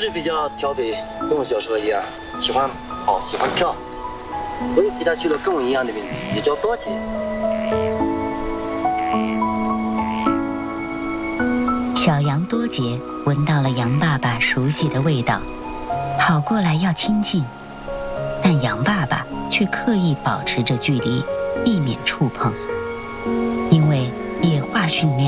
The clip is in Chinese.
是比较调皮，跟我小时候一样，喜欢跑，喜欢跳。我也给他取了跟我一样的名字，也叫多杰。 小羊多杰闻到了羊爸爸熟悉的味道，跑过来要亲近，但羊爸爸却刻意保持着距离，避免触碰，因为野化训练